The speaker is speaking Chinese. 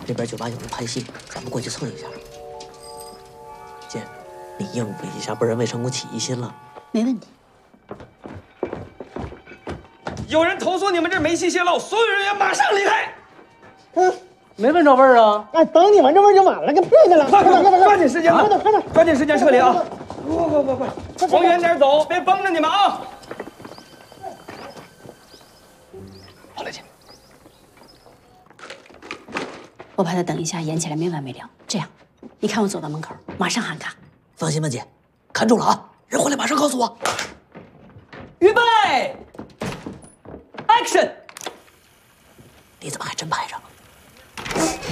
那边酒吧有人拍戏，咱们过去蹭一下。姐，你应付一下，不然魏成功起疑心了。 没问题。 有人投诉你们这煤气泄漏，所有人员马上离开。 没闻着味儿啊！ 哎，等你闻着味儿就晚了，给屁的了！ 快，抓紧时间吧， 快点！ 抓紧时间撤离啊！快，往远点走，别崩着你们啊！ 好嘞，姐。 我怕他等一下演起来没完没了。这样，你看我走到门口，马上喊卡。 放心吧，姐，看住了啊！人回来马上告诉我。 预备 ，Action！ 你怎么还真拍着？